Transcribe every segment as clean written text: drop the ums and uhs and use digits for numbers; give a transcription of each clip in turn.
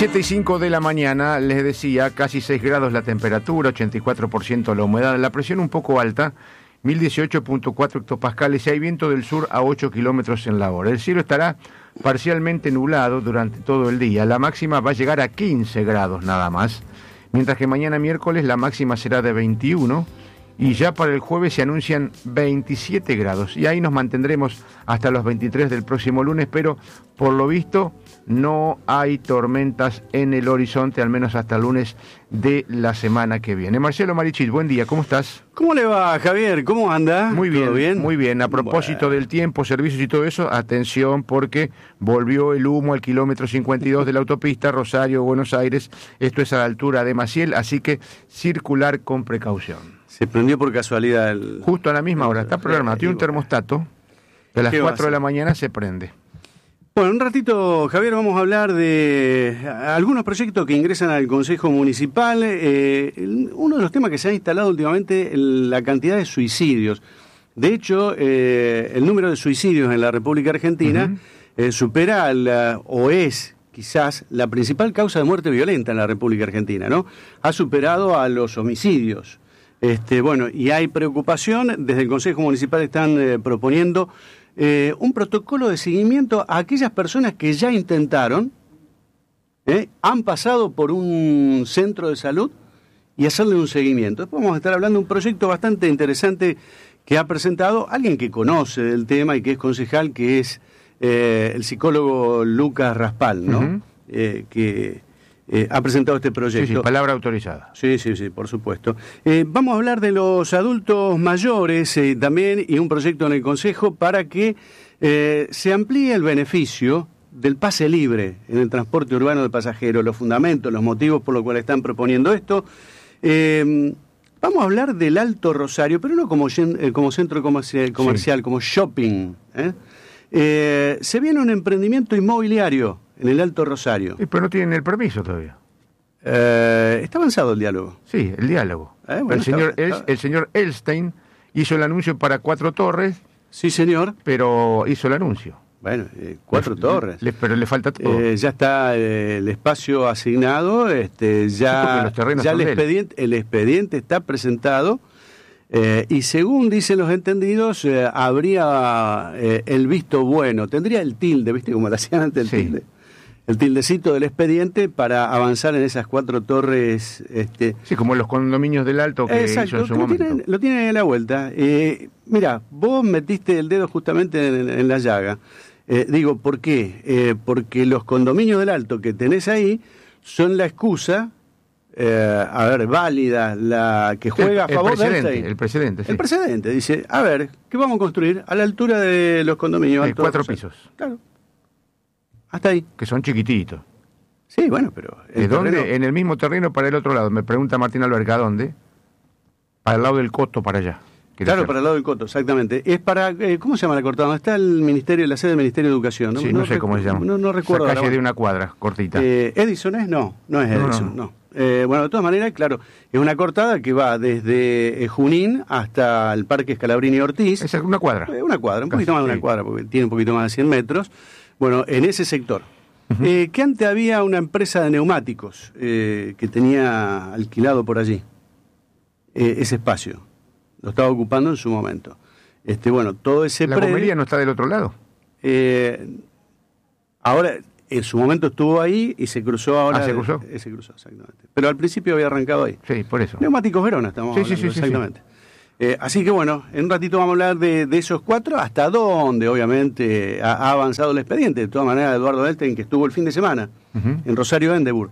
7:05 de la mañana, les decía, casi 6 grados la temperatura, 84% la humedad, la presión un poco alta, 1018.4 hectopascales y hay viento del sur a 8 kilómetros en la hora. El cielo estará parcialmente nublado durante todo el día, la máxima va a llegar a 15 grados nada más, mientras que mañana miércoles la máxima será de 21 y ya para el jueves se anuncian 27 grados y ahí nos mantendremos hasta los 23 del próximo lunes, pero por lo visto no hay tormentas en el horizonte, al menos hasta el lunes de la semana que viene. Marcelo Marichis, buen día, ¿cómo estás? ¿Cómo le va, Javier? ¿Cómo anda? Muy bien, ¿Todo bien? Muy bien. A propósito del tiempo, servicios y todo eso, atención porque volvió el humo al kilómetro 52 de la autopista Rosario-Buenos Aires. Esto es a la altura de Maciel, así que circular con precaución. Se prendió por casualidad justo a la misma hora, está programado. Tiene un termostato, de las 4 de la mañana se prende. Bueno, un ratito, Javier, vamos a hablar de algunos proyectos que ingresan al Consejo Municipal. Uno de los temas que se ha instalado últimamente es la cantidad de suicidios. De hecho, el número de suicidios en la República Argentina supera o es quizás la principal causa de muerte violenta en la República Argentina, ¿no? Ha superado a los homicidios. Bueno, y hay preocupación. Desde el Consejo Municipal están proponiendo un protocolo de seguimiento a aquellas personas que ya intentaron, han pasado por un centro de salud y hacerle un seguimiento. Después vamos a estar hablando de un proyecto bastante interesante que ha presentado alguien que conoce del tema y que es concejal, que es el psicólogo Lucas Raspal, ¿no? Que ha presentado este proyecto. Sí, palabra autorizada. Sí, por supuesto. Vamos a hablar de los adultos mayores también y un proyecto en el Consejo para que se amplíe el beneficio del pase libre en el transporte urbano de pasajeros, los fundamentos, los motivos por los cuales están proponiendo esto. Vamos a hablar del Alto Rosario, pero no como centro comercial, como shopping. Se viene un emprendimiento inmobiliario en el Alto Rosario. Pero no tienen el permiso todavía. Está avanzado el diálogo. Sí, el diálogo. Bueno, el señor Elstein hizo el anuncio para 4 torres. Sí, señor. Pero hizo el anuncio. Bueno, 4 torres. Pero le falta todo. Ya está el espacio asignado, ya el expediente está presentado. Y según dicen los entendidos, habría el visto bueno, tendría el tilde, ¿viste? Como lo hacían antes el tildecito del expediente para avanzar en esas 4 torres. Sí, como los condominios del Alto que exacto, hizo en su momento. Lo tienen a la vuelta. Mira, vos metiste el dedo justamente en la llaga. Digo, ¿por qué? Porque los condominios del Alto que tenés ahí son la excusa, válida, la que juega a favor de Elstein. El precedente, sí. El precedente dice, a ver, ¿qué vamos a construir? A la altura de los condominios. Hay 4 pisos. Claro. Hasta ahí. Que son chiquititos. Sí, bueno, pero... ¿De dónde? En el mismo terreno para el otro lado. Me pregunta Martín Alberca, ¿dónde? Para el lado del Coto, para allá. Claro, para el lado del Coto, exactamente. Es para, ¿cómo se llama la cortada? ¿Dónde está el ministerio, la sede del Ministerio de Educación? Sí, no sé cómo se llama. No recuerdo. Esa calle de una cuadra, cortita. ¿Edison es? No es Edison, no. Bueno, de todas maneras, claro, es una cortada que va desde Junín hasta el Parque Scalabrini Ortiz. Es una cuadra. Una cuadra, un poquito más de una cuadra, porque tiene un poquito más de 100 metros. Bueno, en ese sector. Que antes había una empresa de neumáticos que tenía alquilado por allí ese espacio. Lo estaba ocupando en su momento. Bueno, todo ese ¿La comería no está del otro lado? Ahora, en su momento estuvo ahí y se cruzó ahora. ¿Se cruzó? Se cruzó, exactamente. Pero al principio había arrancado ahí. Sí, por eso. Neumáticos Verona estamos hablando, sí, exactamente. Así que bueno, en un ratito vamos a hablar de esos 4, hasta dónde obviamente ha avanzado el expediente. De todas maneras, Eduardo Elstein, que estuvo el fin de semana en Rosario Endebur,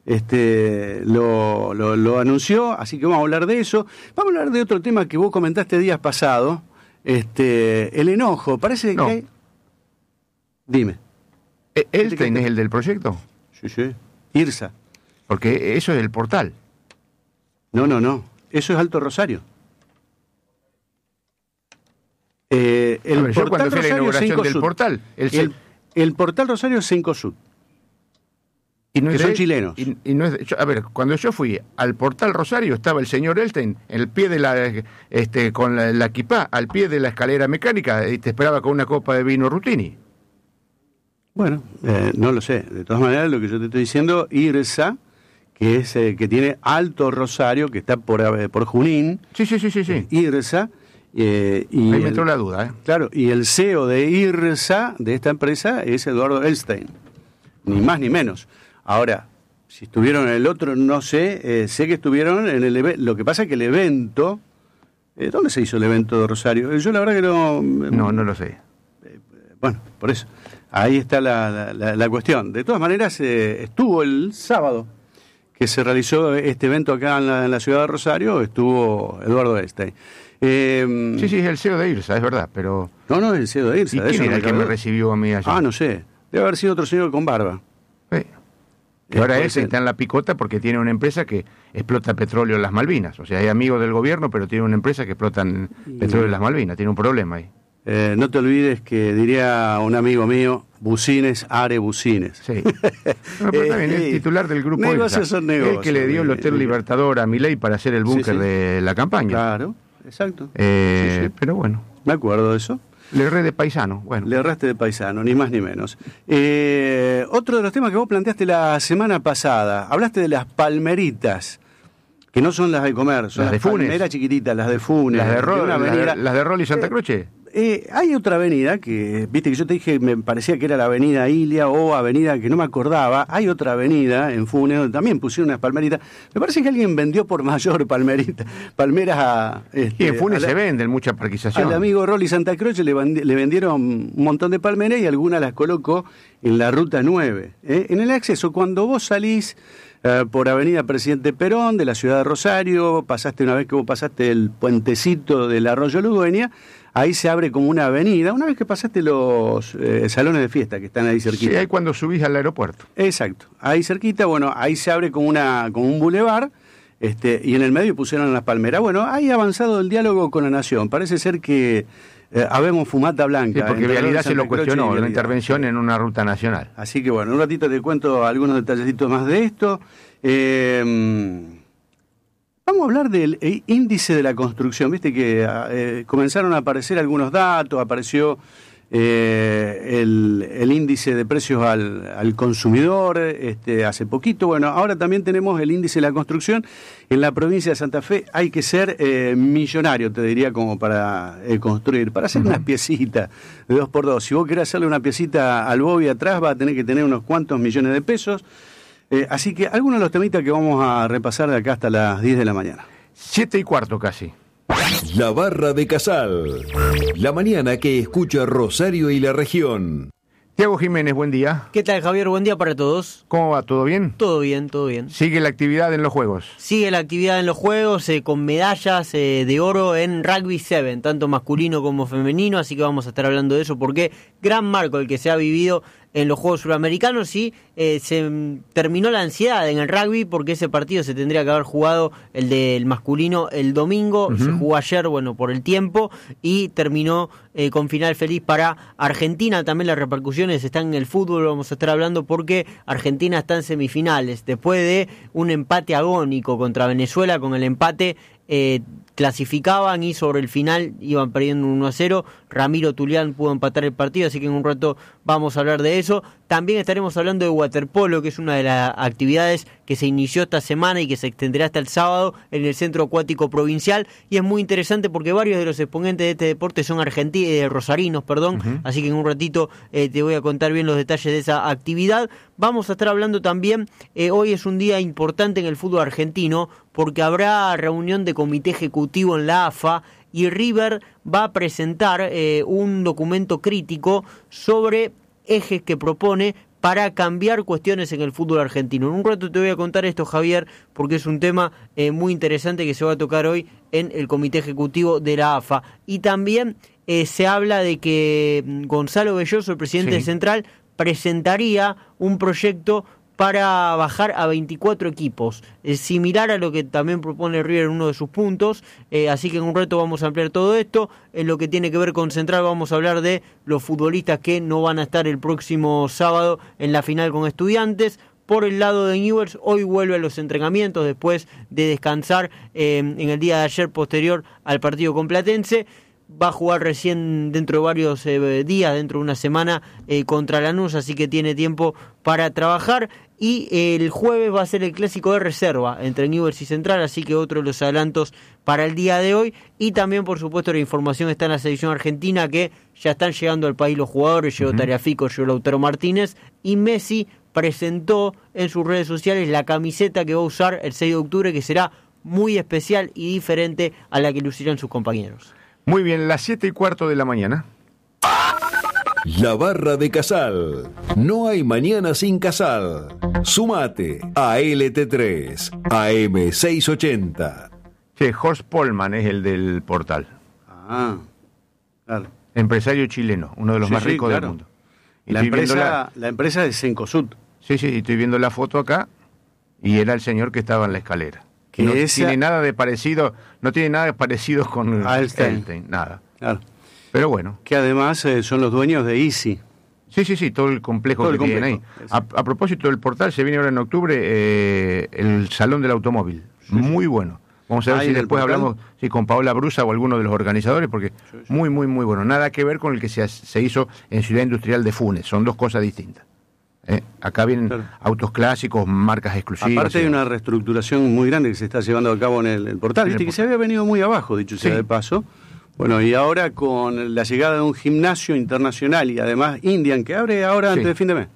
lo anunció, así que vamos a hablar de eso. Vamos a hablar de otro tema que vos comentaste días pasados, el enojo. Parece que hay... Dime. ¿Elstein es el del proyecto? Sí. IRSA. Porque eso es el portal. No. Eso es Alto Rosario. Yo cuando fui a la inauguración del portal... El portal Rosario es Cencosud. Y no son chilenos. Y no es cuando yo fui al portal Rosario estaba el señor Elstein en el pie de la con la equipá al pie de la escalera mecánica y te esperaba con una copa de vino Rutini. Bueno, no lo sé. De todas maneras, lo que yo te estoy diciendo, IRSA, que es que tiene Alto Rosario, que está por Junín. Sí. IRSA. Y ahí me entró la duda. Claro, y el CEO de IRSA, de esta empresa, es Eduardo Elstein. Ni más ni menos. Ahora, si estuvieron en el otro, no sé. Sé que estuvieron en el evento. Lo que pasa es que el evento... ¿dónde se hizo el evento de Rosario? Yo la verdad que no... No lo sé. Bueno, por eso. Ahí está la cuestión. De todas maneras, estuvo el sábado que se realizó este evento acá en la ciudad de Rosario, estuvo Eduardo Elstein. Sí, es el CEO de IRSA, es verdad, pero... No, es el CEO de IRSA. ¿Y quién era el que me recibió a mí allá? No sé. Debe haber sido otro señor con barba. Sí. Y ahora él está en la picota porque tiene una empresa que explota petróleo en las Malvinas. O sea, es amigo del gobierno, pero tiene una empresa que explota petróleo en las Malvinas. Tiene un problema ahí. No te olvides que diría un amigo mío, bucines, are bucines. Sí. No, pero también es titular del grupo negocios son negocios. El que le dio el Hotel Libertador a Milei para hacer el búnker de la campaña. Claro, exacto. Pero bueno. Me acuerdo de eso. Le erré de paisano. Bueno. Le erraste de paisano, ni más ni menos. Otro de los temas que vos planteaste la semana pasada, hablaste de las palmeritas, que no son las de comer, son las de Funes. Palmeras chiquititas, las de Funes. Las de Rol y Santa Croce. Hay otra avenida que, viste que yo te dije, me parecía que era la avenida Ilia o avenida que no me acordaba. Hay otra avenida en Funes donde también pusieron unas palmeritas. Me parece que alguien vendió por mayor palmeras a... y en Funes se venden mucha parquización. Al amigo Rolly Santa Croce le vendieron un montón de palmeras y algunas las colocó en la ruta 9. En el acceso, cuando vos salís por Avenida Presidente Perón de la ciudad de Rosario, una vez que vos pasaste el puentecito del Arroyo Ludueña, ahí se abre como una avenida, una vez que pasaste los salones de fiesta que están ahí cerquita. Sí, ahí cuando subís al aeropuerto. Exacto, ahí cerquita, bueno, ahí se abre como un bulevar, y en el medio pusieron las palmeras. Bueno, ahí ha avanzado el diálogo con la Nación, parece ser que habemos fumata blanca. Sí, porque Vialidad se lo cuestionó, una intervención en una ruta nacional. Así que bueno, un ratito te cuento algunos detallecitos más de esto. Vamos a hablar del índice de la construcción. Viste que comenzaron a aparecer algunos datos, apareció el índice de precios al consumidor hace poquito. Bueno, ahora también tenemos el índice de la construcción. En la provincia de Santa Fe hay que ser millonario, te diría, como para construir, para hacer unas piecitas de 2x2. Si vos querés hacerle una piecita al Bobby atrás, va a tener que tener unos cuantos millones de pesos. Así que algunos de los temitas que vamos a repasar de acá hasta las 10 de la mañana. 7:15 casi. La Barra de Casal. La mañana que escucha Rosario y la región. Tiago Jiménez, buen día. ¿Qué tal, Javier? Buen día para todos. ¿Cómo va? ¿Todo bien? Todo bien, todo bien. ¿Sigue la actividad en los Juegos? Sigue la actividad en los Juegos con medallas de oro en Rugby 7, tanto masculino como femenino, así que vamos a estar hablando de eso porque gran marco el que se ha vivido en los Juegos Suramericanos y se terminó la ansiedad en el rugby porque ese partido se tendría que haber jugado el del masculino el domingo, se jugó ayer, bueno, por el tiempo y terminó con final feliz para Argentina. También las repercusiones están en el fútbol, vamos a estar hablando porque Argentina está en semifinales después de un empate agónico contra Venezuela. Con el empate clasificaban y sobre el final iban perdiendo 1-0. Ramiro Tulián pudo empatar el partido, así que en un rato vamos a hablar de eso. También estaremos hablando de waterpolo, que es una de las actividades que se inició esta semana y que se extenderá hasta el sábado en el Centro Acuático Provincial, y es muy interesante porque varios de los exponentes de este deporte son rosarinos, así que en un ratito te voy a contar bien los detalles de esa actividad. Vamos a estar hablando también, hoy es un día importante en el fútbol argentino porque habrá reunión de comité ejecutivo en la AFA y River va a presentar un documento crítico sobre ejes que propone para cambiar cuestiones en el fútbol argentino. En un rato te voy a contar esto, Javier, porque es un tema muy interesante que se va a tocar hoy en el comité ejecutivo de la AFA. Y también se habla de que Gonzalo Belloso, el presidente de Central, presentaría un proyecto para bajar a 24 equipos, similar a lo que también propone River en uno de sus puntos, así que en un rato vamos a ampliar todo esto. En lo que tiene que ver con Central vamos a hablar de los futbolistas que no van a estar el próximo sábado en la final con Estudiantes. Por el lado de Newell's, hoy vuelve a los entrenamientos después de descansar en el día de ayer posterior al partido con Platense. va a jugar recién dentro de varios días, dentro de una semana, contra Lanús, así que tiene tiempo para trabajar. Y el jueves va a ser el clásico de reserva entre Newell's y Central, así que otro de los adelantos para el día de hoy. Y también, por supuesto, la información está en la selección argentina, que ya están llegando al país los jugadores. Llegó Tagliafico, llegó Lautaro Martínez, y Messi presentó en sus redes sociales la camiseta que va a usar el 6 de octubre, que será muy especial y diferente a la que lucirán sus compañeros. Muy bien, las 7:15 de la mañana. La Barra de Casal. No hay mañana sin Casal. Sumate a LT3, AM680. Sí, Horst Polman es el del portal. Ah, claro. Empresario chileno, uno de los más ricos del mundo. Y La empresa es Cencosud. Sí, estoy viendo la foto acá y era el señor que estaba en la escalera. Que no tiene nada de parecido, no tiene nada de parecido con Einstein, nada. Claro. Pero bueno. Que además son los dueños de Easy. Sí, todo el complejo que tienen ahí. A propósito del portal, se viene ahora en octubre el Salón del Automóvil. Muy bueno. Vamos a ver si después hablamos con Paola Brusa o alguno de los organizadores, porque muy bueno. Nada que ver con el que se hizo en Ciudad Industrial de Funes. Son dos cosas distintas. Acá vienen autos clásicos, marcas exclusivas. Aparte hay una reestructuración muy grande que se está llevando a cabo en el portal. Viste que se había venido muy abajo, dicho sea de paso. Bueno, y ahora con la llegada de un gimnasio internacional y además Indian, que abre ahora antes de fin de mes.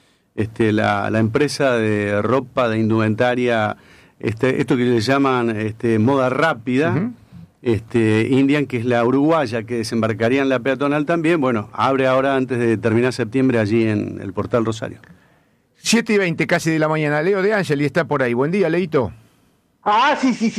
La empresa de ropa, de indumentaria, esto que le llaman moda rápida, Indian, que es la uruguaya, que desembarcaría en la peatonal también, bueno, abre ahora antes de terminar septiembre allí en el Portal Rosario. 7:20 casi de la mañana. Leo de Ángel está por ahí. Buen día, Leito. Ah,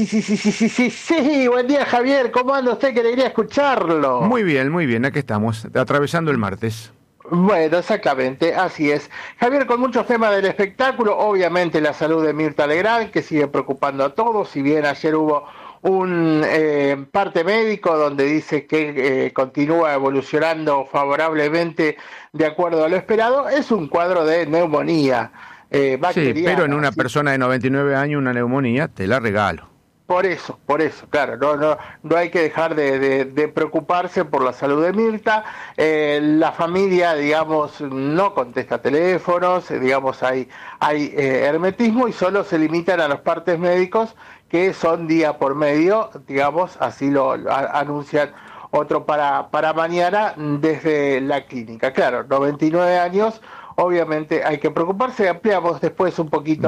sí, buen día, Javier, ¿cómo anda usted? Que alegría escucharlo. Muy bien, aquí estamos, atravesando el martes. Bueno, exactamente, así es. Javier, con muchos temas del espectáculo, obviamente la salud de Mirta Legrand, que sigue preocupando a todos, si bien ayer hubo un parte médico donde dice que continúa evolucionando favorablemente de acuerdo a lo esperado, es un cuadro de neumonía. Sí, pero en una persona de 99 años una neumonía te la regalo. Por eso, claro, no hay que dejar de preocuparse por la salud de Mirta. La familia, digamos, no contesta teléfonos, digamos, hay hermetismo y solo se limitan a los partes médicos que son día por medio, digamos, así lo anuncian otro para mañana desde la clínica. Claro, 99 años. Obviamente hay que preocuparse. Ampliamos después un poquito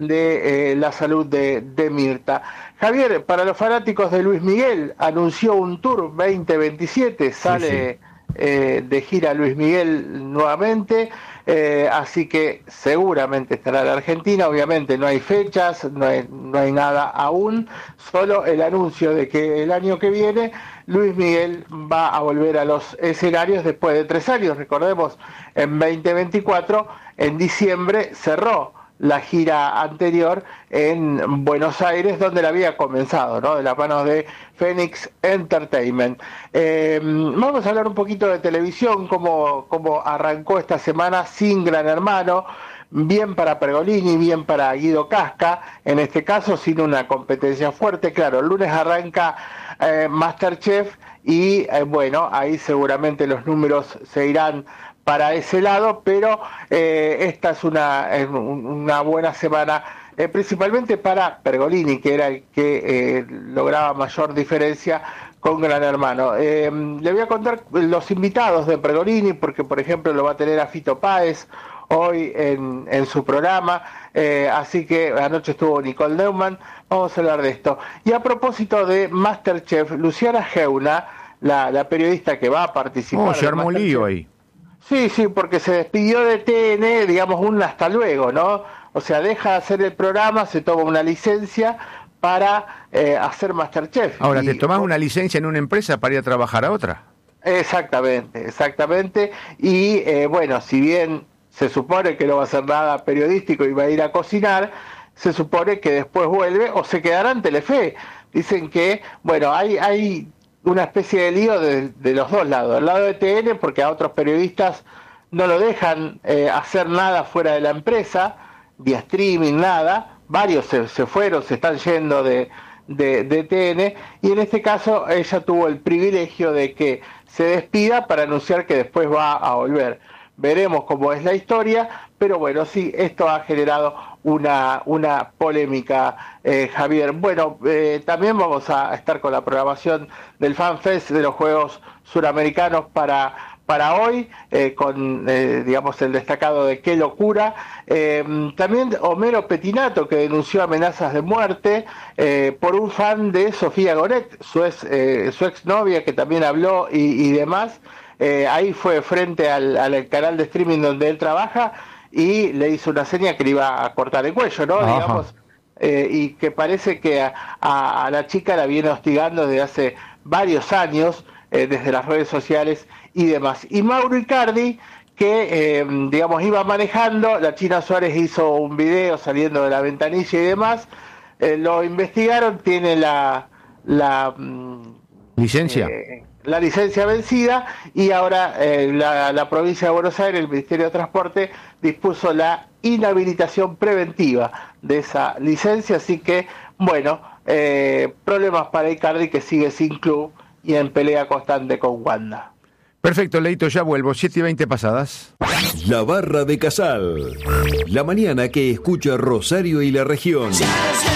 de la salud de Mirta. Javier, para los fanáticos de Luis Miguel, anunció un tour 2027, sale de gira Luis Miguel nuevamente, así que seguramente estará en la Argentina. Obviamente no hay fechas, no hay nada aún, solo el anuncio de que el año que viene Luis Miguel va a volver a los escenarios después de 3 años. Recordemos, en 2024, en diciembre, cerró la gira anterior en Buenos Aires, donde la había comenzado, ¿no? De las manos de Phoenix Entertainment. Vamos a hablar un poquito de televisión, cómo arrancó esta semana sin Gran Hermano. Bien para Pergolini, bien para Guido Casca, en este caso sin una competencia fuerte. Claro, el lunes arranca MasterChef y bueno, ahí seguramente los números se irán para ese lado, pero esta es una buena semana, principalmente para Pergolini, que era el que lograba mayor diferencia con Gran Hermano. Le voy a contar los invitados de Pergolini, porque por ejemplo lo va a tener a Fito Páez hoy en su programa, así que anoche estuvo Nicole Neumann. Vamos a hablar de esto. Y a propósito de MasterChef, Luciana Geuna, la periodista que va a participar. Se armó un lío ahí. Sí, porque se despidió de TN, digamos, un hasta luego, ¿no? O sea, deja de hacer el programa, se toma una licencia para hacer MasterChef. Ahora, ¿te tomás una licencia en una empresa para ir a trabajar a otra? Exactamente. Y bueno, si bien se supone que no va a hacer nada periodístico y va a ir a cocinar, se supone que después vuelve o se quedará en Telefe. Dicen que, bueno, hay una especie de lío de los dos lados. Del lado de TN, porque a otros periodistas no lo dejan hacer nada fuera de la empresa, vía streaming, nada. Varios se fueron, se están yendo de de TN, y en este caso ella tuvo el privilegio de que se despida para anunciar que después va a volver. Veremos cómo es la historia, pero bueno, sí, esto ha generado una polémica, Javier. Bueno, también vamos a estar con la programación del FanFest de los Juegos Suramericanos para hoy, con digamos el destacado de Qué Locura. También Homero Petinato, que denunció amenazas de muerte por un fan de Sofía Goret, su exnovia, que también habló y demás. Ahí fue frente al canal de streaming donde él trabaja y le hizo una seña que le iba a cortar el cuello, ¿no? Ajá. Digamos, y que parece que a la chica la viene hostigando desde hace varios años, desde las redes sociales y demás. Y Mauro Icardi, que digamos iba manejando, la China Suárez hizo un video saliendo de la ventanilla y demás, lo investigaron, tiene la ¿Licencia? La licencia vencida, y ahora la provincia de Buenos Aires, el Ministerio de Transporte, dispuso la inhabilitación preventiva de esa licencia, así que, bueno, problemas para Icardi, que sigue sin club y en pelea constante con Wanda. Perfecto, Leito, ya vuelvo, 7:20 pasadas. La Barra de Casal. La mañana que escucha Rosario y la región.